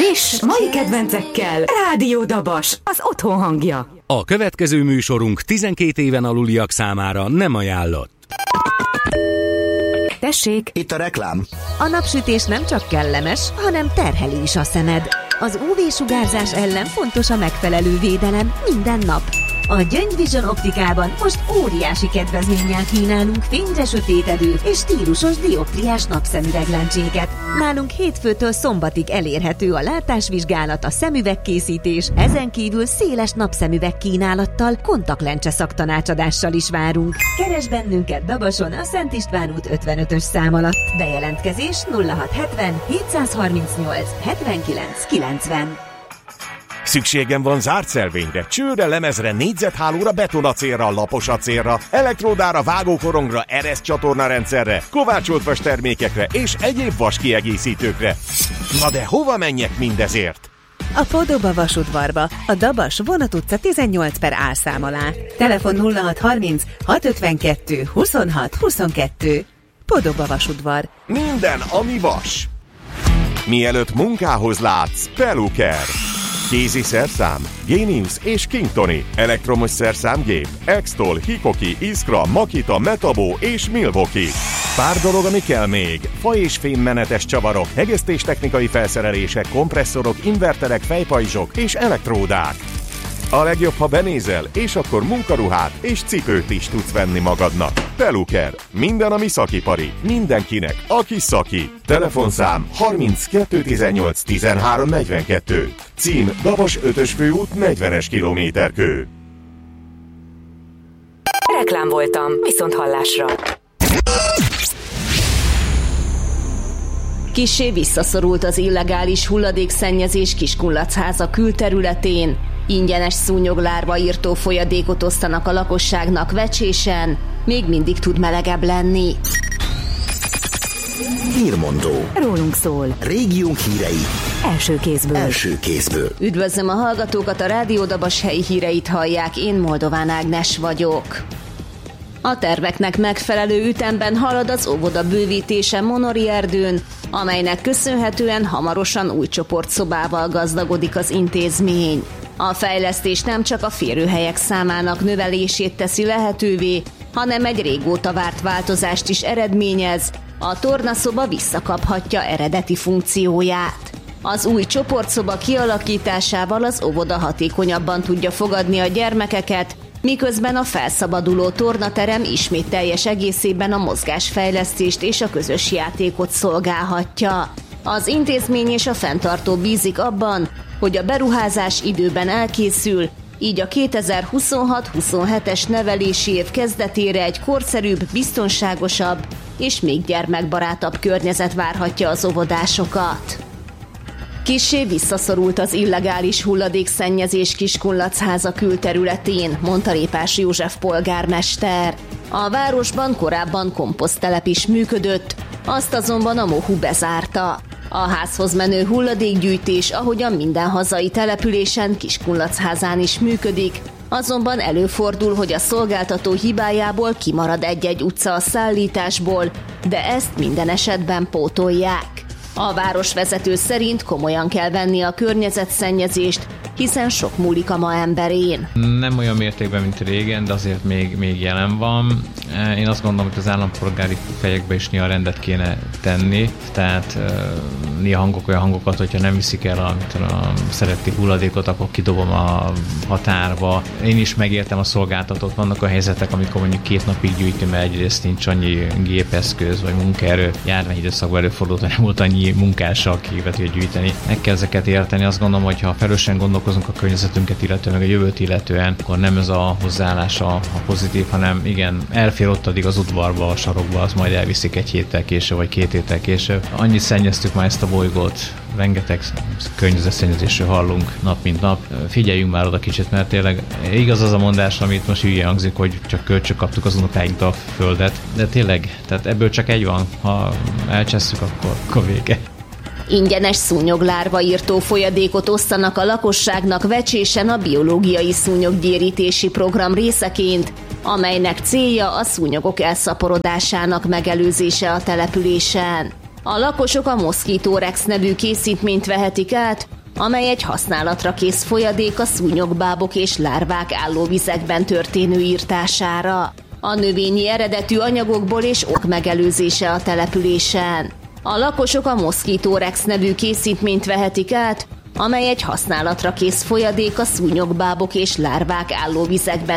És mai kedvencekkel Rádió Dabas, az otthon hangja. A következő műsorunk 12 éven aluliak számára nem ajánlott. Tessék! Itt a reklám. A napsütés nem csak kellemes, hanem terheli is a szemed. Az UV-sugárzás ellen fontos a megfelelő védelem minden nap. A Gyöngy Vision optikában most óriási kedvezménnyel kínálunk fényre sötétedő és stílusos dioptriás napszemüveglencséket. Nálunk hétfőtől szombatig elérhető a látásvizsgálat, a szemüvegkészítés, ezen kívül széles napszemüveg kínálattal, kontaktlencse szaktanácsadással is várunk. Keresd bennünket Dabason a Szent István út 55-ös szám alatt. Bejelentkezés 0670 738 79 90. Szükségem van zárt szelvényre, csőre, lemezre, négyzethálóra, betonacélra, laposacélra, elektródára, vágókorongra, eresztcsatornarendszerre, kovácsolt vas termékekre és egyéb vaskiegészítőkre. Na de hova menjek mindezért? A Podoba vasudvarba, a Dabas Vonat utca 18/A szám alá. Telefon 0630 652 26 22. Podoba vasudvar. Minden, ami vas. Mielőtt munkához látsz, Peluker. Kézi szerszám, Genius és Kingtoni, elektromos szerszámgép, Extol, Hikoki, Iskra, Makita, Metabo és Milwaukee. Pár dolog, ami kell még: fa- és fémmenetes csavarok, hegesztéstechnikai felszerelések, kompresszorok, inverterek, fejpajzsok és elektródák. A legjobb, ha benézel, és akkor munkaruhát és cipőt is tudsz venni magadnak. Peluker. Minden, ami szakipari. Mindenkinek, aki szaki. Telefonszám 32 18 13 42. Cím: Dabas 5-ös főút 40-es kilométerkő. Reklám voltam, viszont hallásra. Kissé visszaszorult az illegális hulladékszennyezés Kiskunlachháza külterületén. Ingyenes szúnyoglárva írtó folyadékot osztanak a lakosságnak vecsésen, még mindig tud melegebb lenni. Hírmondó. Rólunk szól. Régiónk hírei. Első kézből. Üdvözlöm a hallgatókat, a Rádió Dabas helyi híreit hallják, én Moldován Ágnes vagyok. A terveknek megfelelő ütemben halad az óvoda bővítése Monori-erdőn, amelynek köszönhetően hamarosan új csoportszobával gazdagodik az intézmény. A fejlesztés nem csak a férőhelyek számának növelését teszi lehetővé, hanem egy régóta várt változást is eredményez, a tornaszoba visszakaphatja eredeti funkcióját. Az új csoportszoba kialakításával az óvoda hatékonyabban tudja fogadni a gyermekeket, miközben a felszabaduló tornaterem ismét teljes egészében a mozgásfejlesztést és a közös játékot szolgálhatja. Az intézmény és a fenntartó bízik abban, hogy a beruházás időben elkészül, így a 2026-27-es nevelési év kezdetére egy korszerűbb, biztonságosabb és még gyermekbarátabb környezet várhatja az óvodásokat. Kissé visszaszorult az illegális hulladékszennyezés Kiskunlachháza külterületén, mondta Répás József polgármester. A városban korábban komposzttelep is működött, azt azonban a MOHU bezárta. A házhoz menő hulladékgyűjtés, ahogyan minden hazai településen, Kiskunlachházán is működik, azonban előfordul, hogy a szolgáltató hibájából kimarad egy-egy utca a szállításból, de ezt minden esetben pótolják. A városvezető szerint komolyan kell venni a környezetszennyezést, hiszen sok múlik a ma emberén. Nem olyan mértékben, mint régen, de azért még jelen van. Én azt gondolom, hogy az állampolgári fejekbe is néha rendet kéne tenni, tehát néha olyan hangokat, hogyha nem viszik el a szeretti hulladékot, akkor kidobom a határba. Én is megértem a szolgáltatót, vannak a helyzetek, amikor mondjuk 2 napig gyűjtöm, mert egyrészt nincs annyi gépeszköz vagy munkaerő. Járványidőszakban előfordult, hogy nem volt annyi munkással, aki tudja gyűjteni. Meg kell ezeket érteni. Azt gondolom, hogy ha felelősen gondolkozunk a környezetünket illetően, meg a jövőt illetően, akkor nem ez a hozzáállás a pozitív, hanem igen, elfér ott addig az udvarba, a sarokba, az majd elviszik 1 héttel később, vagy 2 héttel később. Annyit szennyeztük már ezt a bolygót, rengeteg környezetszennyezésről hallunk nap mint nap. Figyeljünk már oda kicsit, mert tényleg igaz az a mondás, amit most hülye hangzik, hogy csak kölcsön kaptuk az unokáinktól a földet, de tényleg, tehát ebből csak egy van, ha elcsesszük, akkor vége. Ingyenes szúnyoglárva írtó folyadékot osztanak a lakosságnak vecsésen a biológiai szúnyoggyérítési program részeként, amelynek célja a szúnyogok elszaporodásának megelőzése a településen. A lakosok a Mosquito Rex nevű készítményt vehetik át, amely egy használatra kész folyadék a szúnyogbábok és lárvák állóvizekben történő írtására. A növényi eredetű anyagokból és ok megelőzése a településen. A lakosok a Mosquito Rex nevű készítményt vehetik át, amely egy használatra kész folyadék a szúnyogbábok és lárvák állóvizekben